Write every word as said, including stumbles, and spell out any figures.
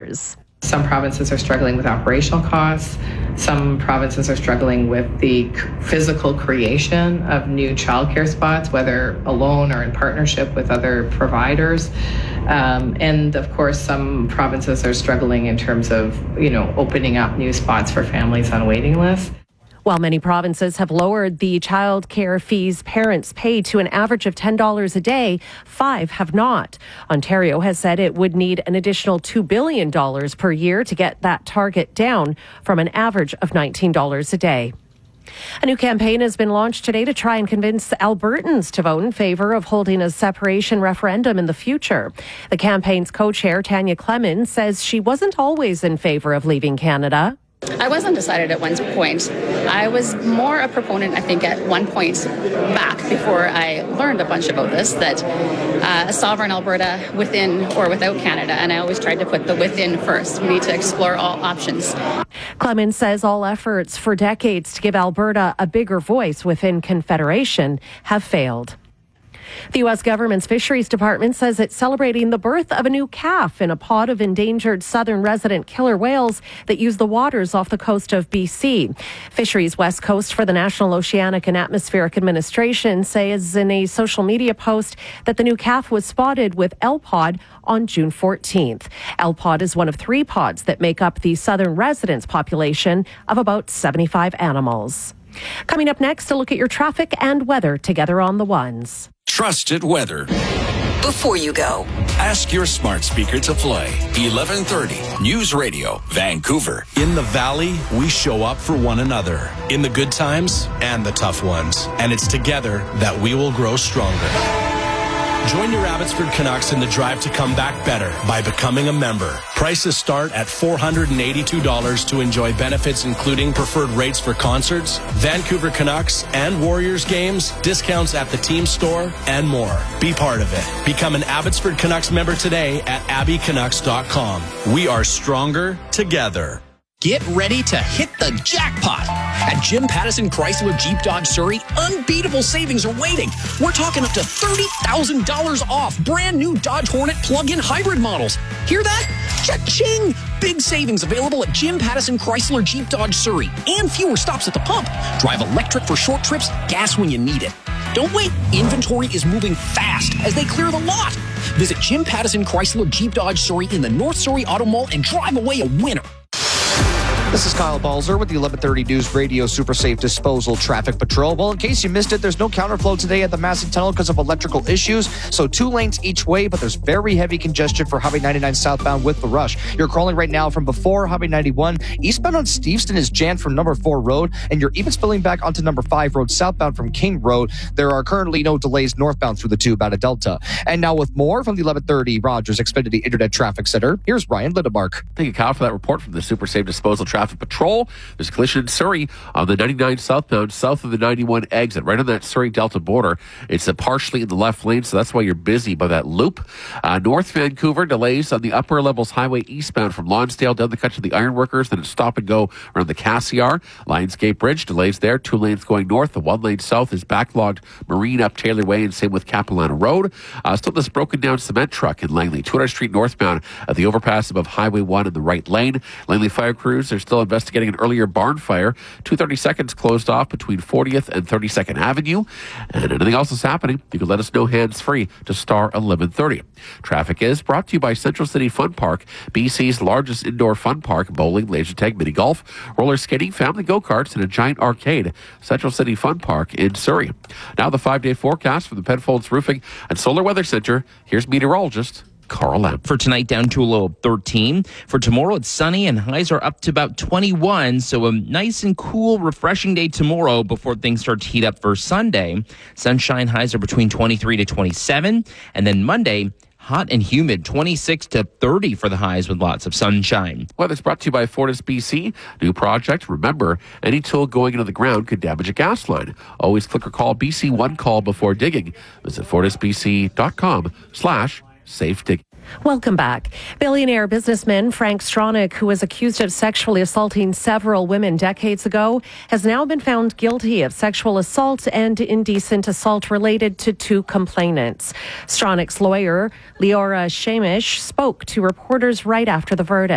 dollars. Some provinces are struggling with operational costs. Some provinces are struggling with the physical creation of new childcare spots, whether alone or in partnership with other providers. Um, and of course, some provinces are struggling in terms of, you know, opening up new spots for families on waiting lists. While many provinces have lowered the child care fees parents pay to an average of ten dollars a day, five have not. Ontario has said it would need an additional two billion dollars per year to get that target down from an average of nineteen dollars a day. A new campaign has been launched today to try and convince Albertans to vote in favour of holding a separation referendum in the future. The campaign's co-chair, Tanya Clemens, says she wasn't always in favour of leaving Canada. I was undecided at one point. I was more a proponent, I think, at one point back before I learned a bunch about this, that uh, a sovereign Alberta within or without Canada, and I always tried to put the within first. We need to explore all options. Clemens says all efforts for decades to give Alberta a bigger voice within Confederation have failed. The U S government's Fisheries Department says it's celebrating the birth of a new calf in a pod of endangered southern resident killer whales that use the waters off the coast of B C. Fisheries West Coast for the National Oceanic and Atmospheric Administration says in a social media post that the new calf was spotted with L P O D on June fourteenth. L P O D is one of three pods that make up the southern residents population of about seventy-five animals. Coming up next, a look at your traffic and weather together on the Ones. Trusted weather. Before you go, ask your smart speaker to play eleven thirty News Radio, Vancouver. In the Valley, we show up for one another in the good times and the tough ones. And it's together that we will grow stronger. Join your Abbotsford Canucks in the drive to come back better by becoming a member. Prices start at four hundred eighty-two dollars to enjoy benefits including preferred rates for concerts, Vancouver Canucks and Warriors games, discounts at the team store, and more. Be part of it. Become an Abbotsford Canucks member today at abby canucks dot com. We are stronger together. Get ready to hit the jackpot. At Jim Pattison Chrysler Jeep Dodge Surrey, unbeatable savings are waiting. We're talking up to thirty thousand dollars off brand new Dodge Hornet plug-in hybrid models. Hear that? Cha-ching! Big savings available at Jim Pattison Chrysler Jeep Dodge Surrey and fewer stops at the pump. Drive electric for short trips, gas when you need it. Don't wait. Inventory is moving fast as they clear the lot. Visit Jim Pattison Chrysler Jeep Dodge Surrey in the North Surrey Auto Mall and drive away a winner. This is Kyle Balzer with the eleven thirty News Radio Super Safe Disposal Traffic Patrol. Well, in case you missed it, there's no counterflow today at the Massey Tunnel because of electrical issues. So two lanes each way, but there's very heavy congestion for Highway ninety-nine southbound with the rush. You're crawling right now from before Highway ninety-one. Eastbound on Steveston is jammed from number four road, and you're even spilling back onto number five road southbound from King Road. There are currently no delays northbound through the tube out of Delta. And now with more from the eleven thirty Rogers Xfinity Internet Traffic Center, here's Ryan Lindemark. Thank you, Kyle, for that report from the Super Safe Disposal Traffic Patrol. There's a collision in Surrey on the ninety-nine southbound, south of the ninety-one exit, right on that Surrey-Delta border. It's uh, partially in the left lane, so that's why you're busy by that loop. Uh, North Vancouver, delays on the upper levels highway eastbound from Lonsdale down the cut to the Ironworkers, then it's stop and go around the Cassiar. Lionsgate Bridge, delays there, two lanes going north. The one lane south is backlogged Marine up Taylor Way, and same with Capilano Road. Uh, still this broken down cement truck in Langley, two hundred Street northbound at the overpass above Highway one in the right lane. Langley Fire Crews, they're still investigating an earlier barn fire. two thirty-seconds closed off between fortieth and thirty-second Avenue. And anything else is happening, you can let us know hands-free to star eleven thirty. Traffic is brought to you by Central City Fun Park, B C's largest indoor fun park, bowling, laser tag, mini golf, roller skating, family go-karts, and a giant arcade. Central City Fun Park in Surrey. Now the five-day forecast from the Penfolds Roofing and Solar Weather Center. Here's meteorologist Carl Lamb. For tonight, down to a low of thirteen. For tomorrow, it's sunny and highs are up to about twenty-one. So a nice and cool, refreshing day tomorrow before things start to heat up for Sunday. Sunshine highs are between twenty-three to twenty-seven. And then Monday, hot and humid, twenty-six to thirty for the highs with lots of sunshine. Weather's brought to you by Fortis B C. New project. Remember, any tool going into the ground could damage a gas line. Always click or call B C one call before digging. Visit fortisbc.com slash safe digging. Welcome back. Billionaire businessman Frank Stronach, who was accused of sexually assaulting several women decades ago, has now been found guilty of sexual assault and indecent assault related to two complainants. Stronach's lawyer, Leora Shamish, spoke to reporters right after the verdict.